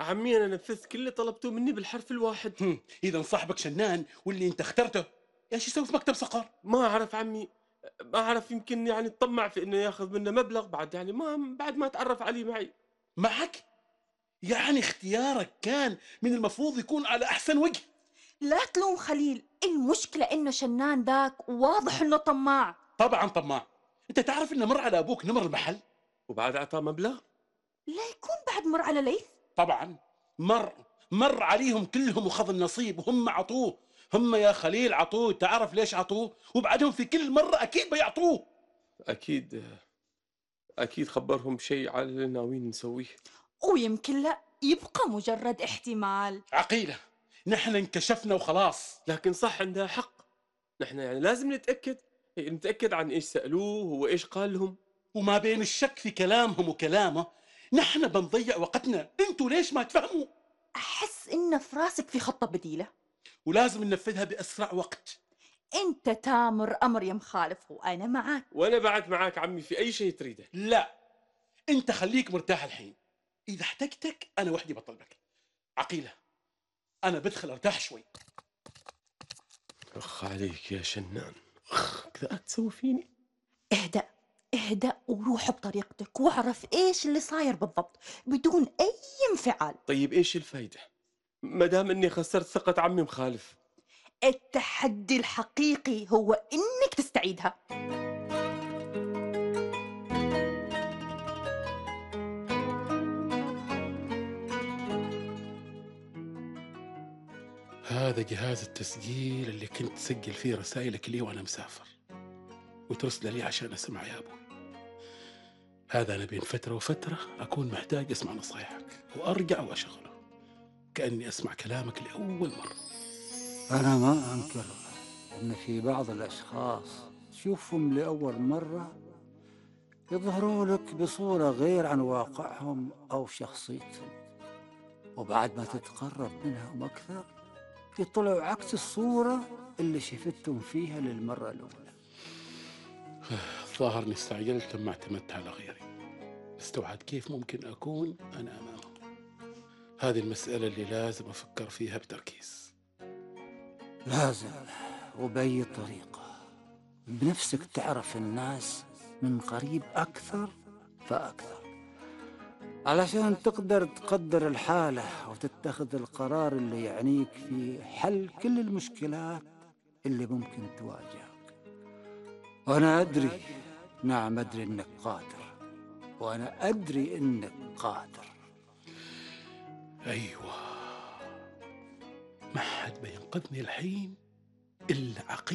عمي أنا نفذت كل اللي طلبته مني بالحرف الواحد. إذا صاحبك شنان واللي أنت اخترته إيش يسوي في مكتب صقر؟ ما أعرف عمي، ما أعرف، يمكن يعني اتطمع في إنه ياخذ منا مبلغ بعد، يعني بعد ما تعرف عليه معي. معك؟ يعني اختيارك كان من المفروض يكون على أحسن وجه. لا تلوم خليل، المشكلة إنه شنان ذاك واضح إنه طماع. طبعا طماع. أنت تعرف إنه مر على أبوك نمر المحل؟ وبعد أعطاه مبلغ؟ لا يكون بعد مر على ليث. طبعا مر عليهم كلهم وخذ النصيب وهم عطوه. هم يا خليل عطوه، تعرف ليش عطوه؟ وبعدهم في كل مرة أكيد بيعطوه. أكيد، أكيد خبرهم شيء على اللي ناويين نسويه. ويمكن لا، يبقى مجرد احتمال. عقيلة، نحن انكشفنا وخلاص. لكن صح عندها حق، نحن يعني لازم نتأكد عن إيش سألوه هو إيش قال لهم. وما بين الشك في كلامهم وكلامه نحن بنضيع وقتنا. انتوا ليش ما تفهموا؟ أحس إن في راسك في خطة بديلة. ولازم ننفذها بأسرع وقت. أنت تامر أمر يا مخالف وأنا معك. وأنا بعد معاك عمي في أي شيء تريده. لا، انت خليك مرتاح الحين. اذا احتجتك انا وحدي بطلبك. عقيلة، انا بدخل ارتاح شوي. أخ عليك يا شنان، أخ كذا تسوي فيني. اهدأ، اهدأ وروح بطريقتك واعرف إيش اللي صاير بالضبط بدون أي انفعال. طيب إيش الفايدة ما دام إني خسرت ثقة عمي مخالف؟ التحدي الحقيقي هو إنك تستعيدها. هذا جهاز التسجيل اللي كنت تسجل فيه رسائلك لي وانا مسافر وترسل لي عشان اسمع يا ابو. هذا انا بين فتره وفتره اكون محتاج اسمع نصايحك وارجع واشغله كاني اسمع كلامك لاول مره. أنا ما أنكر أن في بعض الأشخاص تشوفهم لأول مرة يظهروا لك بصورة غير عن واقعهم أو شخصيتهم، وبعد ما تتقرب منهم أكثر يطلعوا عكس الصورة اللي شفتهم فيها للمرة الأولى. الظاهر اني استعجلت لما اعتمدت على غيري. استوعبت كيف ممكن اكون انا امامه. هذه المسألة اللي لازم افكر فيها بتركيز. لازم، وبأي طريقة، بنفسك تعرف الناس من قريب أكثر فأكثر علشان تقدر تقدر الحالة وتتخذ القرار اللي يعنيك في حل كل المشكلات اللي ممكن تواجهك. وأنا أدري، نعم أدري إنك قادر، وأنا أدري إنك قادر. ايوه، ما حد بينقذني الحين الا عقيل.